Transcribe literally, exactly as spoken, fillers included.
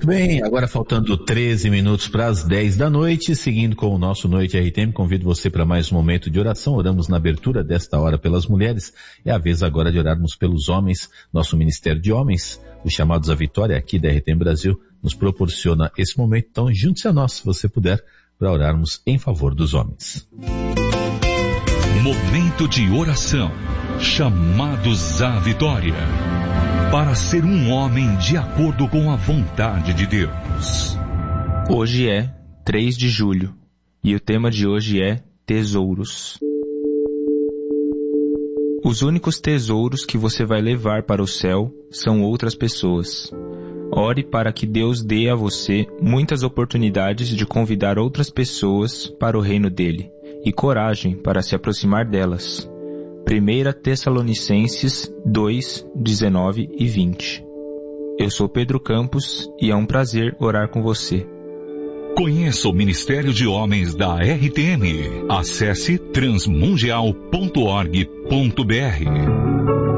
Muito bem, agora faltando treze minutos para as dez da noite, seguindo com o nosso Noite R T M, convido você para mais um momento de oração. Oramos na abertura desta hora pelas mulheres, é a vez agora de orarmos pelos homens. Nosso Ministério de Homens, os chamados à vitória aqui da R T M Brasil, nos proporciona esse momento, então junte-se a nós, se você puder, para orarmos em favor dos homens. Momento de oração, chamados à vitória, para ser um homem de acordo com a vontade de Deus. Hoje é três de julho e o tema de hoje é tesouros. Os únicos tesouros que você vai levar para o céu são outras pessoas. Ore para que Deus dê a você muitas oportunidades de convidar outras pessoas para o reino dele e coragem para se aproximar delas. primeira Tessalonicenses dois, dezenove e vinte. Eu sou Pedro Campos e é um prazer orar com você. Conheça o Ministério de Homens da R T M. Acesse transmundial ponto org ponto br.